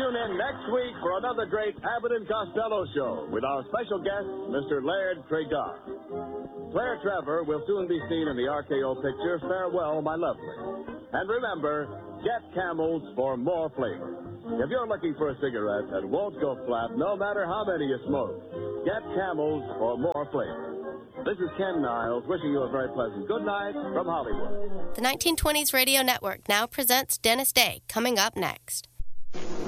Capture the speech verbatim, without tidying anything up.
tune in next week for another great Abbott and Costello show with our special guest, Mister Laird Cregar. Claire Trevor will soon be seen in the R K O picture, Farewell, My Lovely. And remember, get Camels for more flavor. If you're looking for a cigarette that won't go flat, no matter how many you smoke, get Camels for more flavor. This is Ken Niles wishing you a very pleasant good night from Hollywood. The nineteen twenties Radio Network now presents Dennis Day, coming up next.